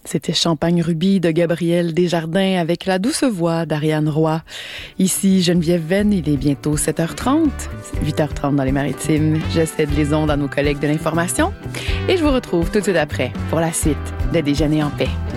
C'était Champagne Rubis de Gabriel Desjardins avec la douce voix d'Ariane Roy. Ici Geneviève Venn, il est bientôt 7h30, 8h30 dans les Maritimes. Je cède les ondes à nos collègues de l'information et je vous retrouve tout de suite après pour la suite de Déjeuner en paix.